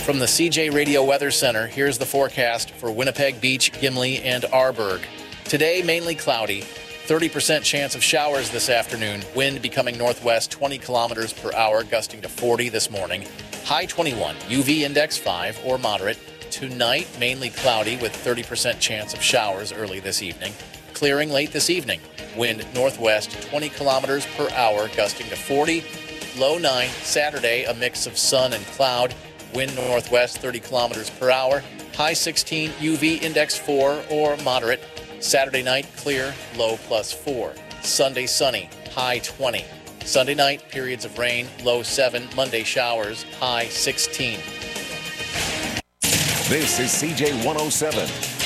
From the CJ Radio Weather Center, here's the forecast for Winnipeg Beach, Gimli, and Arborg. Today, mainly cloudy. 30% chance of showers this afternoon. Wind becoming northwest 20 kilometers per hour, gusting to 40 this morning. High 21, UV index 5 or moderate. Tonight, mainly cloudy with 30% chance of showers early this evening. Clearing late this evening. Wind northwest 20 kilometers per hour, gusting to 40. Low 9. Saturday, a mix of sun and cloud. Wind northwest 30 kilometers per hour. High 16, UV index 4 or moderate. Saturday night, clear, low +4. Sunday, sunny, high 20. Sunday night, periods of rain, low 7. Monday, showers, high 16. This is CJ 107.